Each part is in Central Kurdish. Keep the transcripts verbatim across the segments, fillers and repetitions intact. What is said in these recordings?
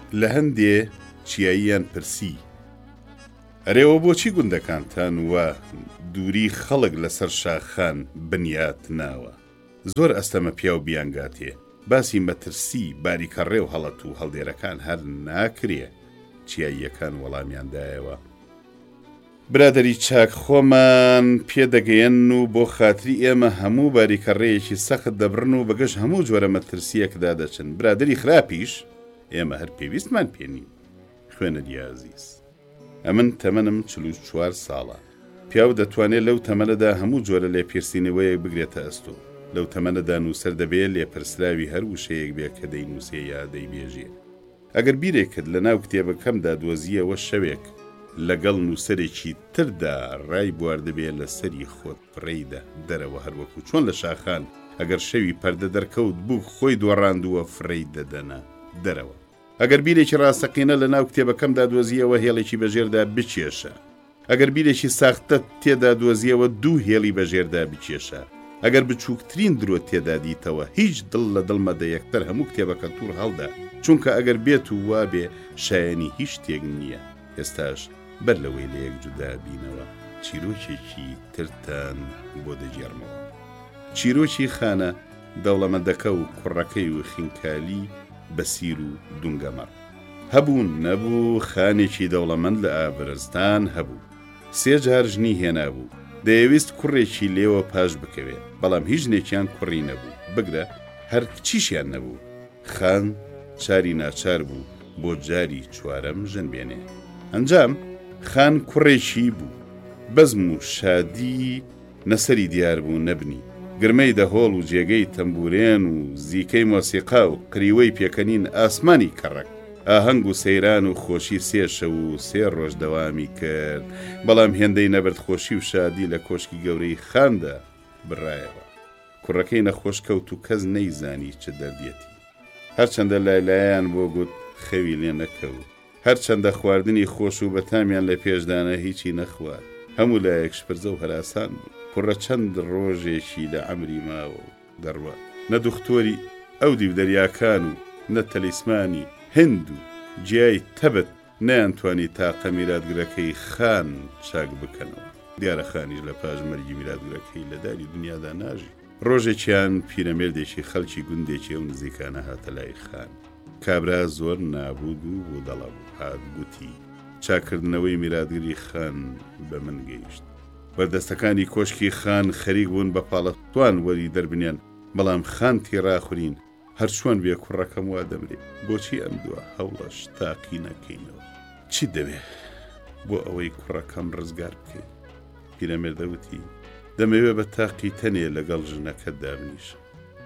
لە هەندێ چیاییان پرسی ئەرێوە بۆچی گوندەکانتان وە دووری خەڵک لەسەر شاخان بنیات ناوە زۆر ئەستەمە پیا و بیانگاتێ باسی مەترسی باریکە ڕێو هەڵەت و هەڵدێرەکان هەر ناکرێ چیاییەکان وەڵامیاندایەوە برادەری چاک خۆمان پێدەگەیەن و بۆ خاتری ئێمە هەموو باریکە ڕێیەکی سەخت دەبڕن و بەگەشت هەموو جۆرە مەترسیەکدا دەچن برادەری خراپیش ئێمە هەر پێویستمان پێنی خوێنە دیازیز ئەمن تەمەنم چل و چوار ساڵە پیاو دەتوانێت لەو تەمەنەدا هەموو جۆرە لێپرسینەوەیەک بگرێتە ئەستۆ لەو تەمەنەدا نووسەر دەبێت لێپرسراوی هەر وشەیەک بێت کە دەینووسێ یا دەیبێژێ ئەگەر بیرێکت لە ناو کتێبەکەمدا دۆزیەوە شەوێک لەگەڵ نووسەرێکی تردا ڕای بواردەبێت لە سەری خۆت فڕێیدا دەرەوە هەروەکو چۆن لە شاخان ئەگەر شەوی پەردە دەرکەوت بوو خۆی دۆڕاندووە فڕێی دەدەنە دەرەوە ئەگەر بیرێکی ڕاستەقینە لە ناو کتێبەکەمدا دۆزیەوە هێڵێکی بەژێردا بچێشە ئەگەر بیرێکی ساختە تێدا دۆزیەوە دوو هێڵی بەژێردا بچێشە ئەگەر بچووکترین درۆ تێدا دیتەوە هیچ دڵ لە دڵمەدە یەکتەر هەموو کتێبەکە توور هەڵدا چونکە ئەگەر بێت و وابێ شایەنی هیچ شتێک نییە ئێستاش بەر لەوەی لە یەک جودا بینەوە چیرۆکێکی ترتان بۆ دەجێڕمەوە چیرۆکی خانە دەوڵەمەندەکە و کوڕەکەی و خینکالی بەسیر و دونگەمەڕ هەبوون نەبوو خانێکی دەوڵەمەند لە ئابرستان هەبوو سێ جار ژنی هێنابوو دەیەویست کوڕێکی لێوە پاش بکەوێت بەڵام هیچ ژنێکیان کوڕی نەبوو بگرە هەر کچیشیان نەبوو خان چاری ناچار بوو بۆ جاری چوارەم ژن بێنێ ئەنجام خان کوڕێکی بوو بەزم و شادی نەسەری دیار بوو نەبنی گرمەی دەهۆڵ و جێگەی تەمبورێن و زیکەی مۆسیقا و قریوەی پێکەنین ئاسمانی کەڕک ئاهەنگ و سەیران و خۆشی سێشە و سێ ڕۆژ دەوامی کرد بەڵام هێندەی نەبرد خۆشی و شادی لە کۆشکی گەورەی خاندا بڕایەوە کوڕەکەی نەخۆش کەوت و کەس نەیزانی چ دەردێتی هەرچەندە لایلایان بۆ گوت خەوی لێ نەکەوت هەرچەندە خواردنی خۆش و بەتامیان لە پێشدانە هیچی نەخوارد هەموو لایەکش پرزە و هەراسان بوو کوڕە چەند ڕۆژێکی لە عەمری ماوە و دەڕوە نە دوختۆری ئەو دیودەریاکان و نە تەلیسمانی هند و جیای تەبت نەیانتوانی تاقە میراتگرەکەی خان چاک بکەنەوە دیارە خانیش لە پاش مەرگی میراتگرەکەی لە داری دنیادا ناژی ڕۆژێکیان پیرەمێردێکی خەڵکی گوندێکی ئەو نزیکانە هاتە لای خان کابرا زۆر نابود و بۆ دەڵە بوو هات گوتی چاکردنەوەی میراتگری خان بە من گەیشت وەردەستەکانی کۆشکی خان خەریک بوون بە پاڵەتوان وەری دەربنیان بەڵام خان تێڕاخورین هەر چۆن بێ کوڕەکەم وا دەمرێ بۆچی ئەم دووە هەوڵەش تاقی نەکەینەوە چی دەوێ بۆ ئەوەی کوڕەکەم ڕزگار بکەین پیرەمێردەوتی دەمەوێت بە تاقی تەنێ لەگەڵ ژنەکەتدا بنیشم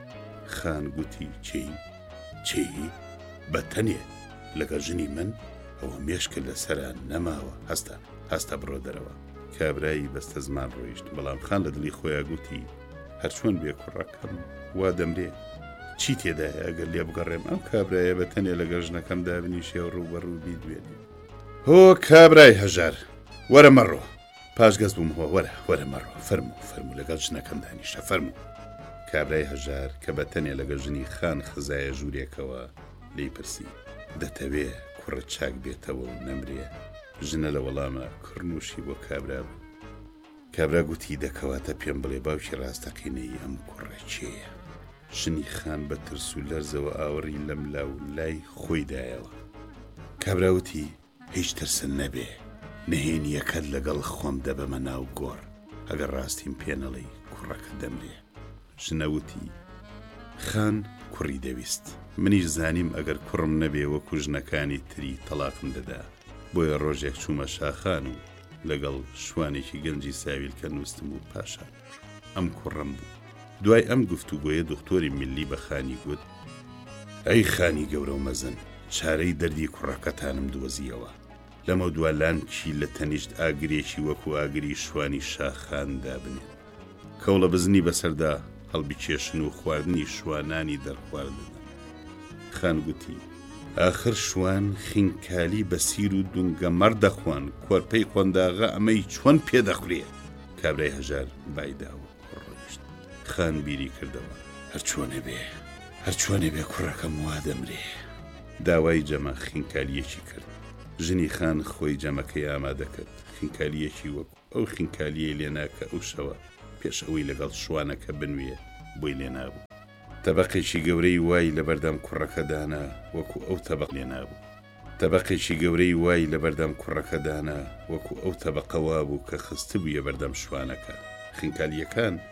خان گوتی چی چی بە تەنێ لەگەڵ ژنی من ئەوە مێشکە لەسەران نەماوە هەستا هەستا بڕۆ دەرەوە کابرایی بەستە زمان ڕۆیشت بەڵام خان لە دڵی خۆیان گوتی هەر چۆن بێ کوڕەکەم وا دەمرێ چی تێدایە ئەگەر لێ بگەڕێم ئەم کابرایە بە تەنێ لەگەڵ ژنەکەمدا بنیشێ و ڕوو بەڕوو بیدوێنێ هۆ کابرای هەژار وەرە مەڕۆ پاش گەز بووم هۆ وەرە وەرە مەڕۆ فەرموو فەرموو لەگەڵ ژنەکەم دانیشە فەرموو کابرای هەژار کە بە تەنێ لەگەڵ ژنی خان خزایە ژوورێکەوە لی پرسی دەتەوێ کوڕە چاک بێتەوە و نەمرێ ژنە لە وەڵامە کڕنووشی بۆ کابرا بوو کابرا گوتی دەکەواتە پێم بڵێ باوکی ڕاستەقینەی ئەم کوڕە چێیە ژنی خان بە ترس و لەرزەوە ئاوەڕی لەم لاو لای خۆی دایەوە کابراوتی هیچ ترسن نەبێ نهێنیەکەت لەگەڵ خۆم دەبەمە ناو گۆڕ ئەگەر ڕاستیم پێنەڵی کوڕەکە دەمرێ ژنەوتی خان کوڕی دەویست منیش زانیم ئەگەر کوڕم نەبێ وەکو ژنەکانی تری تەلاقم دەدا بۆیە ڕۆژێک چوومە شاخان و لەگەڵ شوانێکی گەنجی ساویل کە نووستم و پاشا ئەم کوڕم بوو دوای ئەم گفتوگۆیە دکتۆری میلی بە خانی گوت ئەی خانی گەورە و مەزن چارەی دەردی کوڕەکەتانم دۆزیەوە لەمە دوالانکی لە تەنیشت ئاگرێکی وەکو ئاگری شوانی شاخاندا بنێن کەوڵە بزنی بەسەردا هەڵبی کێشن و خواردنی شوانانی دەرخواردن خان گوتی آخر شوان خینکالی بەسیر و دونگەمەڕ دەخوان کۆرپەی قۆنداغا ئەمەی چۆن پێدەخورێ کابرای هەژار بایداوە ڕۆیشت خان بیری کردەوە هەر چۆنێ بێ هەر چۆنێ بێ کوڕەکەم وا دەمرێ داوای جەمە خینکالیەکی کرد. ژنی خان خۆی جەمەکەی ئامادە کرد، خینکالیەکی وەکو ئەو خینکالیە لێناکە ئەو شەوە پێش ئەوەی لەگەڵ شوانەکە بنوێ بۆی لێنابوو. تەبەقێکی گەورەی وای لە بەردەم کوڕەکەدانا وەکو ئەو تەبەق لێنابوو. تەبەقێکی گەورەی وای لە بەردەم کوڕەکەدانا وەکو ئەو تەبەقەوا بوو کە خستبوویە بەردەم شوانەکە. خینکالیەکان